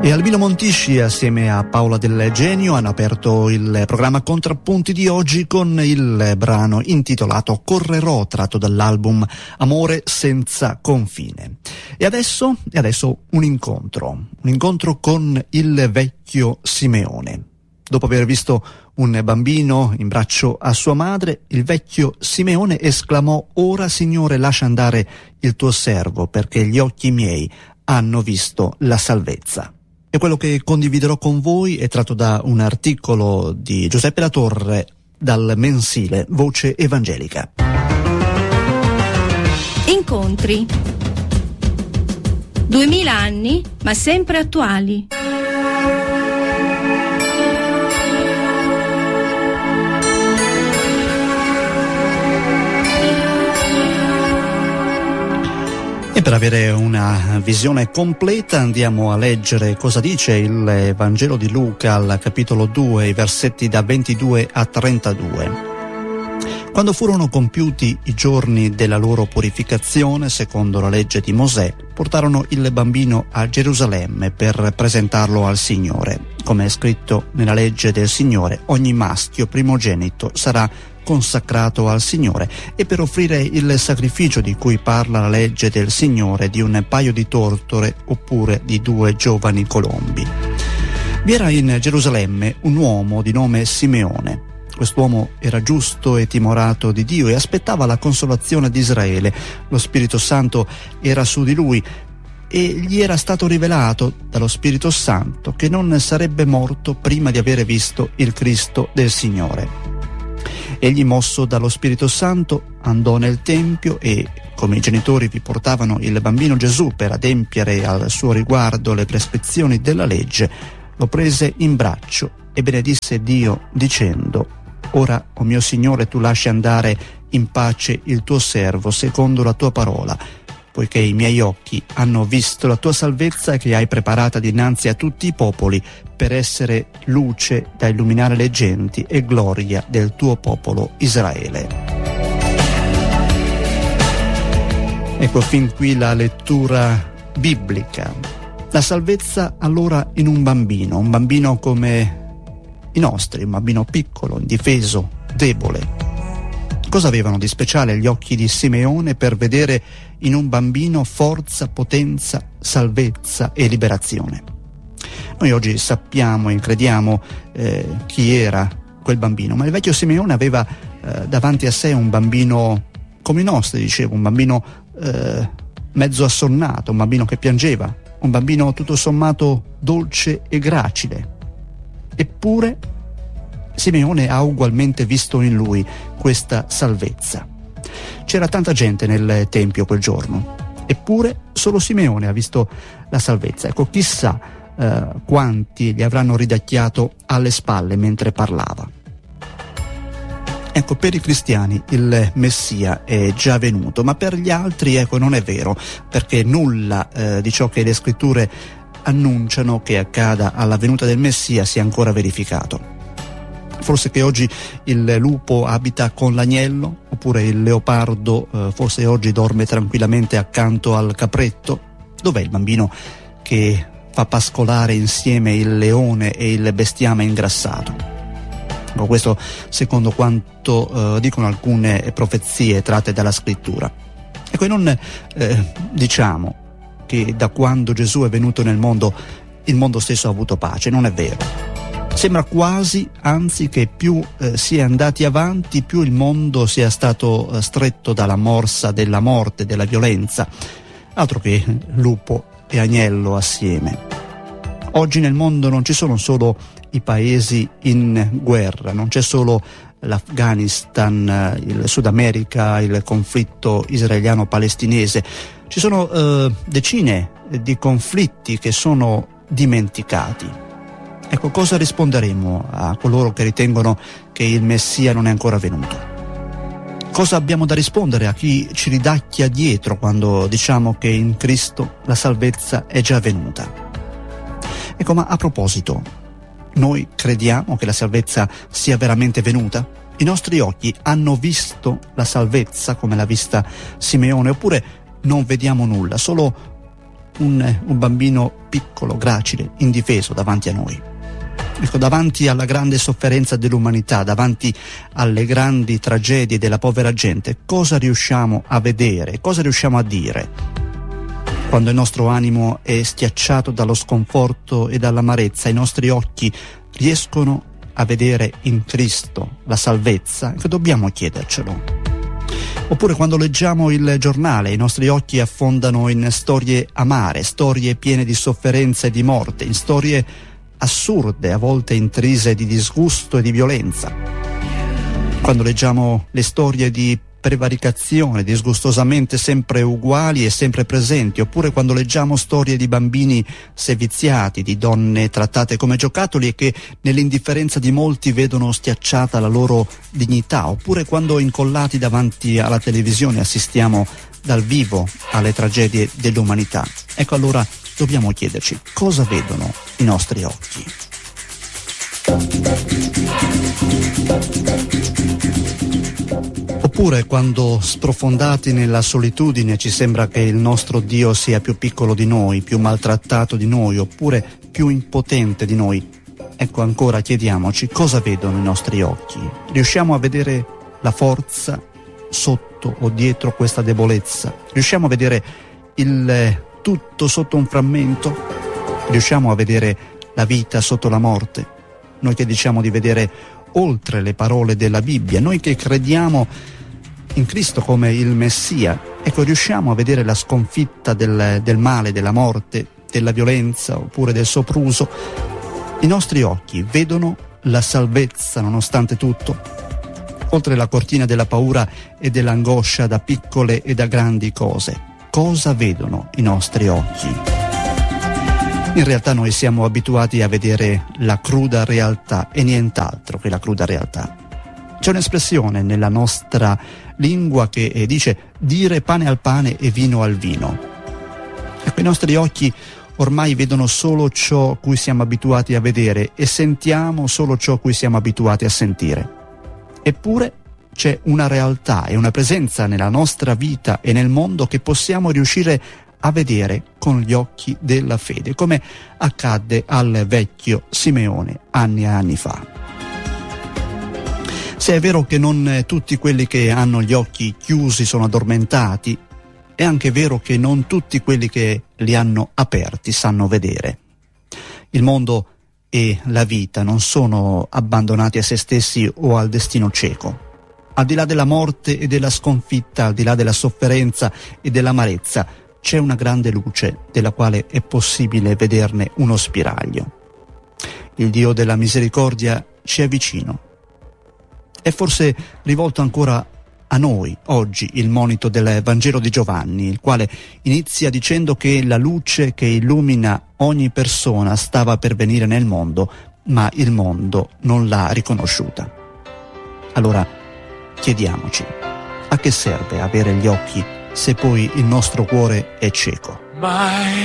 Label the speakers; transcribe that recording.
Speaker 1: E Albino Montisci assieme a Paola Del Genio hanno aperto il programma Contrappunti di oggi con il brano intitolato Correrò, tratto dall'album Amore senza confine. E adesso un incontro con il vecchio Simeone. Dopo aver visto un bambino in braccio a sua madre, il vecchio Simeone esclamò: «Ora, Signore, lascia andare il tuo servo, perché gli occhi miei hanno visto la salvezza». E quello che condividerò con voi è tratto da un articolo di Giuseppe Latorre dal mensile Voce Evangelica.
Speaker 2: Incontri. 2000 anni, ma sempre attuali.
Speaker 1: E per avere una visione completa andiamo a leggere cosa dice il Vangelo di Luca al capitolo 2, i versetti da 22 a 32. Quando furono compiuti i giorni della loro purificazione, secondo la legge di Mosè, portarono il bambino a Gerusalemme per presentarlo al Signore. Come è scritto nella legge del Signore, ogni maschio primogenito sarà consacrato al Signore, e per offrire il sacrificio di cui parla la legge del Signore di un paio di tortore oppure di 2 giovani colombi. Vi era in Gerusalemme un uomo di nome Simeone. Quest'uomo era giusto e timorato di Dio e aspettava la consolazione di Israele. Lo Spirito Santo era su di lui e gli era stato rivelato dallo Spirito Santo che non sarebbe morto prima di avere visto il Cristo del Signore. Egli, mosso dallo Spirito Santo, andò nel Tempio e, come i genitori vi portavano il bambino Gesù per adempiere al suo riguardo le prescrizioni della legge, lo prese in braccio e benedisse Dio dicendo: «Ora, o mio Signore, tu lasci andare in pace il tuo servo secondo la tua parola, poiché i miei occhi hanno visto la tua salvezza che hai preparata dinanzi a tutti i popoli, per essere luce da illuminare le genti e gloria del tuo popolo Israele». Ecco fin qui la lettura biblica. La salvezza allora in un bambino come i nostri, un bambino piccolo, indifeso, debole. Cosa avevano di speciale gli occhi di Simeone per vedere in un bambino forza, potenza, salvezza e liberazione? Noi oggi sappiamo e crediamo chi era quel bambino, ma il vecchio Simeone aveva davanti a sé un bambino come i nostri, dicevo, un bambino mezzo assonnato, un bambino che piangeva, un bambino tutto sommato dolce e gracile. Eppure Simeone ha ugualmente visto in lui questa salvezza. C'era tanta gente nel Tempio quel giorno, eppure solo Simeone ha visto la salvezza. Ecco, chissà quanti gli avranno ridacchiato alle spalle mentre parlava. Ecco, per i cristiani il Messia è già venuto, ma per gli altri, ecco, non è vero, perché nulla di ciò che le scritture annunciano che accada alla venuta del Messia sia ancora verificato. Forse che oggi il lupo abita con l'agnello, oppure il leopardo forse oggi dorme tranquillamente accanto al capretto. Dov'è il bambino che fa pascolare insieme il leone e il bestiame ingrassato? Questo secondo quanto dicono alcune profezie tratte dalla scrittura. Ecco, non diciamo che da quando Gesù è venuto nel mondo il mondo stesso ha avuto pace, non è vero. Sembra quasi, anzi, che più si è andati avanti, più il mondo sia stato stretto dalla morsa della morte, della violenza. Altro che lupo e agnello assieme. Oggi nel mondo non ci sono solo i paesi in guerra, non c'è solo l'Afghanistan, il Sud America, il conflitto israeliano-palestinese. Ci sono decine di conflitti che sono dimenticati. Ecco, cosa risponderemo a coloro che ritengono che il Messia non è ancora venuto? Cosa abbiamo da rispondere a chi ci ridacchia dietro quando diciamo che in Cristo la salvezza è già venuta? Ecco, ma a proposito, noi crediamo che la salvezza sia veramente venuta? I nostri occhi hanno visto la salvezza come l'ha vista Simeone, oppure non vediamo nulla, solo un bambino piccolo, gracile, indifeso davanti a noi. Ecco, davanti alla grande sofferenza dell'umanità, davanti alle grandi tragedie della povera gente, cosa riusciamo a vedere, cosa riusciamo a dire? Quando il nostro animo è schiacciato dallo sconforto e dall'amarezza, i nostri occhi riescono a vedere in Cristo la salvezza? Ecco, dobbiamo chiedercelo. Oppure quando leggiamo il giornale, i nostri occhi affondano in storie amare, storie piene di sofferenza e di morte, in storie assurde, a volte intrise di disgusto e di violenza. Quando leggiamo le storie di prevaricazione, disgustosamente sempre uguali e sempre presenti, oppure quando leggiamo storie di bambini seviziati, di donne trattate come giocattoli e che nell'indifferenza di molti vedono schiacciata la loro dignità, oppure quando incollati davanti alla televisione assistiamo dal vivo alle tragedie dell'umanità. Ecco, allora dobbiamo chiederci cosa vedono i nostri occhi. Oppure quando sprofondati nella solitudine ci sembra che il nostro Dio sia più piccolo di noi, più maltrattato di noi, oppure più impotente di noi. Ecco, ancora chiediamoci cosa vedono i nostri occhi. Riusciamo a vedere la forza sotto o dietro questa debolezza? Riusciamo a vedere il tutto sotto un frammento? Riusciamo a vedere la vita sotto la morte? Noi che diciamo di vedere oltre le parole della Bibbia, noi che crediamo in Cristo come il Messia, ecco, riusciamo a vedere la sconfitta del male, della morte, della violenza oppure del sopruso? I nostri occhi vedono la salvezza nonostante tutto? Oltre la cortina della paura e dell'angoscia da piccole e da grandi cose, cosa vedono i nostri occhi? In realtà noi siamo abituati a vedere la cruda realtà e nient'altro che la cruda realtà. C'è un'espressione nella nostra lingua che dice dire pane al pane e vino al vino. Ecco, i nostri occhi ormai vedono solo ciò cui siamo abituati a vedere e sentiamo solo ciò cui siamo abituati a sentire. Eppure c'è una realtà e una presenza nella nostra vita e nel mondo che possiamo riuscire a vedere con gli occhi della fede, come accadde al vecchio Simeone anni e anni fa. Se è vero che non tutti quelli che hanno gli occhi chiusi sono addormentati, è anche vero che non tutti quelli che li hanno aperti sanno vedere. Il mondo e la vita non sono abbandonati a se stessi o al destino cieco. Al di là della morte e della sconfitta, al di là della sofferenza e dell'amarezza, c'è una grande luce della quale è possibile vederne uno spiraglio. Il Dio della misericordia ci è vicino. È forse rivolto ancora a noi oggi il monito del Vangelo di Giovanni, il quale inizia dicendo che la luce che illumina ogni persona stava per venire nel mondo, ma il mondo non l'ha riconosciuta. Allora chiediamoci, a che serve avere gli occhi se poi il nostro cuore è cieco?